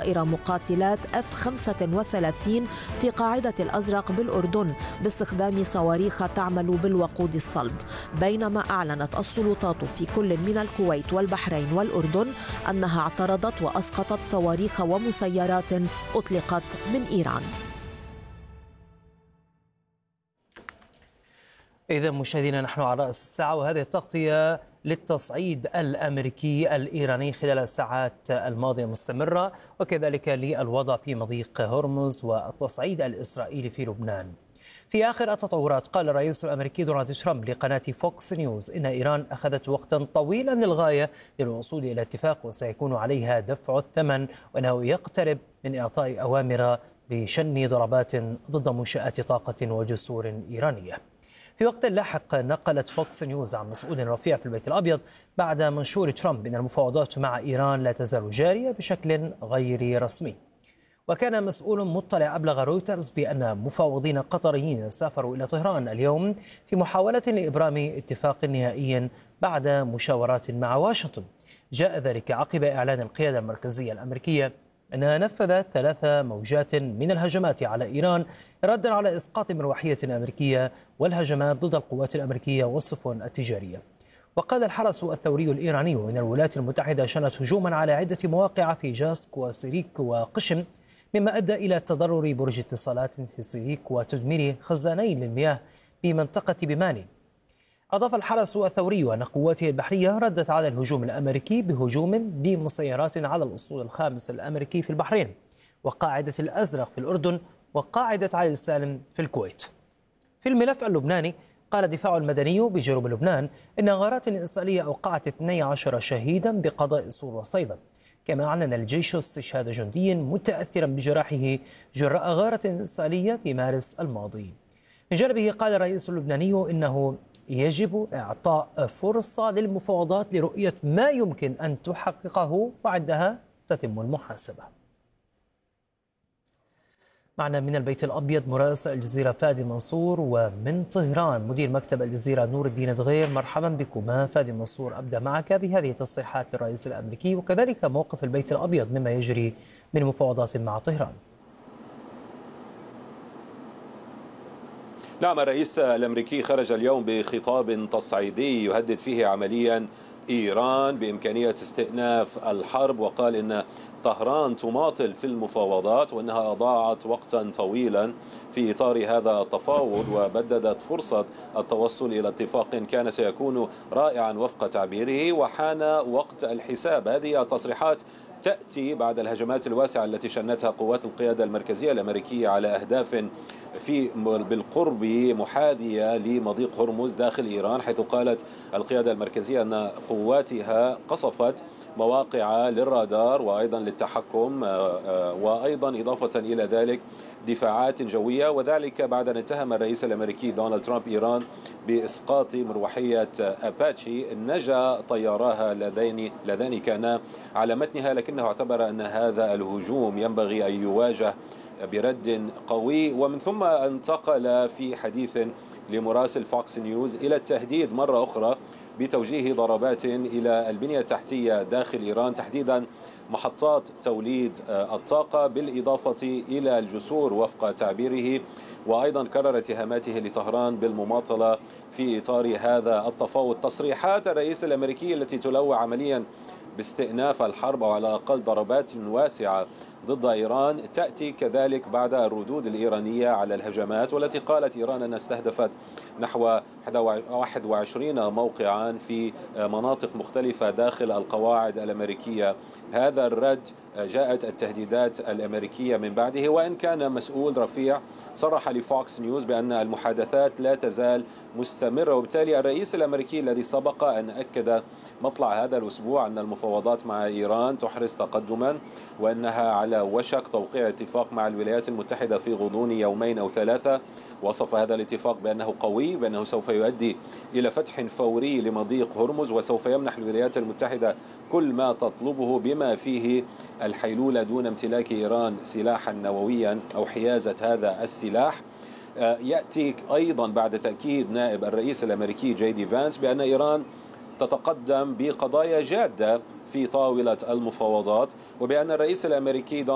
طائرة مقاتلات F-35 في قاعدة الأزرق بالأردن باستخدام صواريخ تعمل بالوقود الصلب، بينما أعلنت السلطات في كل من الكويت والبحرين والأردن أنها اعترضت وأسقطت صواريخ ومسيرات أطلقت من إيران. إذا مشاهدينا، نحن على رأس الساعة، وهذه التغطية للتصعيد الأمريكي الإيراني خلال الساعات الماضية مستمرة، وكذلك للوضع في مضيق هرمز والتصعيد الإسرائيلي في لبنان. في آخر التطورات، قال الرئيس الأمريكي دونالد ترامب لقناة فوكس نيوز إن إيران أخذت وقتا طويلا للغاية للوصول إلى اتفاق وسيكون عليها دفع الثمن، وأنه يقترب من إعطاء أوامر بشن ضربات ضد منشآت طاقة وجسور إيرانية. في وقت لاحق، نقلت فوكس نيوز عن مسؤول رفيع في البيت الأبيض بعد منشور ترامب أن المفاوضات مع إيران لا تزال جارية بشكل غير رسمي. وكان مسؤول مطلع أبلغ رويترز بأن مفاوضين قطريين سافروا إلى طهران اليوم في محاولة لإبرام اتفاق نهائي بعد مشاورات مع واشنطن. جاء ذلك عقب إعلان القيادة المركزية الأمريكية أنها نفذت 3 موجات من الهجمات على إيران ردا على إسقاط مروحية أمريكية والهجمات ضد القوات الأمريكية والسفن التجارية. وقال الحرس الثوري الإيراني أن الولايات المتحدة شنت هجوما على عدة مواقع في جاسك وسيريك وقشم، مما أدى إلى تضرر برج اتصالات في سيريك وتدمير خزانين للمياه بمنطقة بماني. أضاف الحرس الثوري أن قواته البحرية ردت على الهجوم الأمريكي بهجوم بمسيرات على الأسطول الخامس الأمريكي في البحرين، وقاعدة الأزرق في الأردن، وقاعدة علي السالم في الكويت. في الملف اللبناني، قال الدفاع المدني بجنوب لبنان إن غارات إسرائيلية أوقعت 12 شهيدا بقضاء سور وصيدا. كما أعلن الجيش استشهاد جندي متأثرا بجراحه جراء غارة إسرائيلية في مارس الماضي. من جانبه، قال الرئيس اللبناني إنه يجب إعطاء فرصة للمفاوضات لرؤية ما يمكن أن تحققه، وعندها تتم المحاسبة. معنا من البيت الأبيض مراسل الجزيرة فادي منصور، ومن طهران مدير مكتب الجزيرة نور الدين دغير. مرحبا بكما فادي منصور. أبدأ معك بهذه التصريحات للرئيس الأمريكي وكذلك موقف البيت الأبيض مما يجري من مفاوضات مع طهران. نعم، الرئيس الأمريكي خرج اليوم بخطاب تصعيدي يهدد فيه عمليا إيران بإمكانية استئناف الحرب، وقال إن طهران تماطل في المفاوضات وأنها أضاعت وقتا طويلا في إطار هذا التفاوض، وبددت فرصة التوصل إلى اتفاق كان سيكون رائعا وفق تعبيره، وحان وقت الحساب. هذه التصريحات تأتي بعد الهجمات الواسعة التي شنتها قوات القيادة المركزية الأمريكية على أهداف بالقرب محاذية لمضيق هرمز داخل إيران، حيث قالت القيادة المركزية أن قواتها قصفت مواقع للرادار وأيضا للتحكم، وأيضا إضافة إلى ذلك دفاعات جوية، وذلك بعد أن اتهم الرئيس الأمريكي دونالد ترامب إيران بإسقاط مروحية أباتشي نجا طياراها اللذان كانا على متنها، لكنه اعتبر أن هذا الهجوم ينبغي أن يواجه برد قوي. ومن ثم انتقل في حديث لمراسل فوكس نيوز إلى التهديد مرة أخرى بتوجيه ضربات إلى البنية التحتية داخل إيران، تحديدا محطات توليد الطاقة بالإضافة إلى الجسور وفق تعبيره، وأيضا كرر اتهاماته لطهران بالمماطلة في إطار هذا التفاوض. تصريحات الرئيس الأمريكي التي تلوح عمليا باستئناف الحرب أو على الأقل ضربات واسعة ضد إيران تأتي كذلك بعد الردود الإيرانية على الهجمات، والتي قالت إيران أنها استهدفت نحو 21 موقعا في مناطق مختلفة داخل القواعد الأمريكية. هذا الرد جاءت التهديدات الأمريكية من بعده، وإن كان مسؤول رفيع صرح لفوكس نيوز بأن المحادثات لا تزال مستمرة، وبالتالي الرئيس الأمريكي الذي سبق أن أكد مطلع هذا الأسبوع أن المفاوضات مع إيران تحرز تقدما وأنها على وشك توقيع اتفاق مع الولايات المتحدة في غضون 2 أو 3، وصف هذا الاتفاق بأنه قوي، بأنه سوف يؤدي إلى فتح فوري لمضيق هرمز، وسوف يمنح الولايات المتحدة كل ما تطلبه بما فيه الحيلولة دون امتلاك إيران سلاحا نوويا أو حيازة هذا السلاح. يأتي أيضا بعد تأكيد نائب الرئيس الأمريكي جي دي فانس بأن إيران تتقدم بقضايا جادة في طاولة المفاوضات، وبأن الرئيس الأمريكي